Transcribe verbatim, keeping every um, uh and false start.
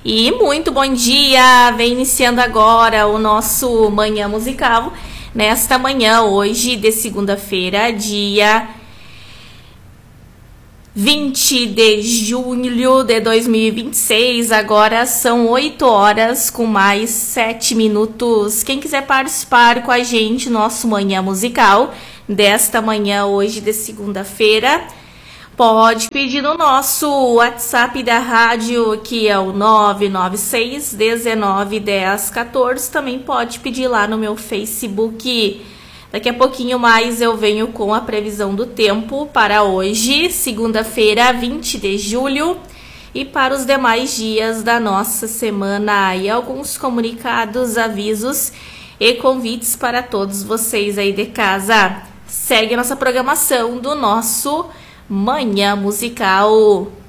E muito bom dia! Vem iniciando agora o nosso Manhã Musical. Nesta manhã, hoje de segunda-feira, dia vinte de julho de dois mil e vinte e seis. Agora são oito horas com mais sete minutos. Quem quiser participar com a gente, nosso Manhã Musical desta manhã, hoje de segunda-feira, pode pedir no nosso WhatsApp da rádio, que é o nove nove seis, dezenove, dez, quatorze. Também pode pedir lá no meu Facebook. Daqui a pouquinho mais eu venho com a previsão do tempo para hoje, segunda-feira, vinte de julho, e para os demais dias da nossa semana. E alguns comunicados, avisos e convites para todos vocês aí de casa. Segue a nossa programação do nosso Manhã Musical.